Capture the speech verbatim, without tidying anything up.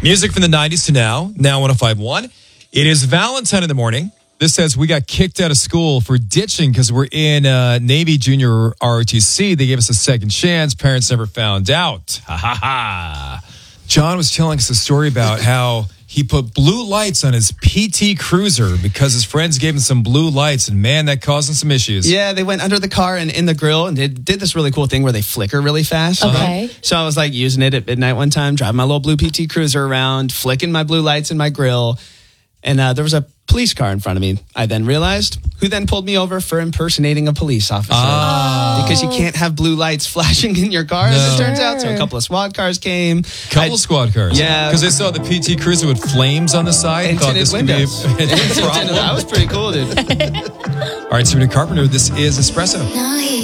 Music from the nineties to now, now one oh five point one. It is Valentine in the morning. This says we got kicked out of school for ditching because we're in uh, Navy Junior R O T C. They gave us a second chance. Parents never found out. Ha ha ha. John was telling us a story about how he put blue lights on his P T Cruiser because his friends gave him some blue lights, and man, that caused him some issues. Yeah, they went under the car and in the grill and did, did this really cool thing where they flicker really fast. Okay. Uh-huh. So I was like using it at midnight one time, driving my little blue P T Cruiser around, flicking my blue lights in my grill. And uh, there was a police car in front of me. I then realized who then pulled me over for impersonating a police officer. Oh. Because you can't have blue lights flashing in your car, No. as it turns out. So a couple of SWAT cars came. Couple I- of squad cars. Yeah. Because they saw the P T Cruiser with flames on the side. And thought tinted this could be a, windows. a problem. That was pretty cool, dude. All right, Sabrina Carpenter, this is Espresso.